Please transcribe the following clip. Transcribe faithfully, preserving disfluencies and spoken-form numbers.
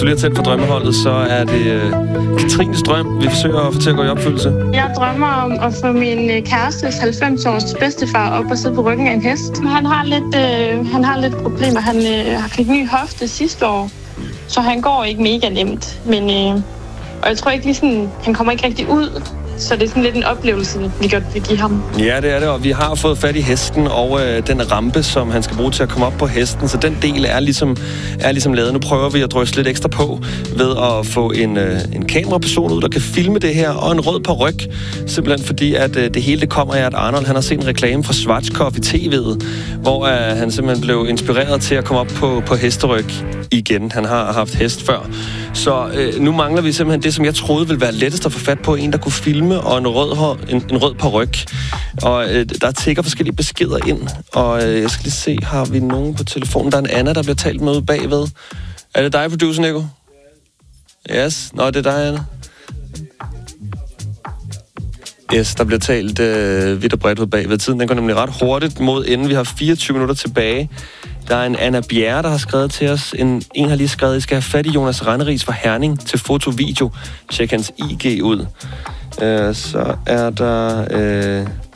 du lige har tændt for drømmeholdet, så er det øh, Katrines drøm, vi forsøger at få til at gå i opfyldelse. Jeg drømmer om at få min kærestes halvfems-års bedstefar op og sidde på ryggen af en hest. Han har lidt, øh, han har lidt problemer. Han øh, har fik ny hofte sidste år, så han går ikke mega nemt. Men, øh, og jeg tror ikke lige sådan, han kommer ikke rigtig ud. Så det er sådan lidt en oplevelse, vi godt vil give ham. Ja, det er det, og vi har fået fat i hesten og øh, den rampe, som han skal bruge til at komme op på hesten. Så den del er ligesom, er ligesom lavet. Nu prøver vi at drysse lidt ekstra på ved at få en, øh, en kameraperson ud, der kan filme det her, og en rød paryk. Simpelthen fordi, at øh, det hele det kommer af, at Arnold han har set en reklame fra Schwarzkopf i T V'et, hvor øh, han simpelthen blev inspireret til at komme op på, på hesteryg igen. Han har haft hest før. Så øh, nu mangler vi simpelthen det, som jeg troede ville være lettest at få fat på. En, der kunne filme, og en rød, hår, en, en rød paryk. Og øh, der tigger forskellige beskeder ind. Og øh, jeg skal lige se, har vi nogen på telefonen? Der er en Anna, der bliver talt med ude bagved. Er det dig, producer, Nico? Yes. Nå, det er dig, Anna. Yes, der bliver talt øh, vidt og bredt ud bagved. Tiden den går nemlig ret hurtigt mod enden. Vi har fireogtyve minutter tilbage. Der er en Anna Bjerre, der har skrevet til os. En, en har lige skrevet, at I skal have fat i Jonas Renneris fra Herning til foto-video. Tjek hans I G ud. Uh, så er der... Uh,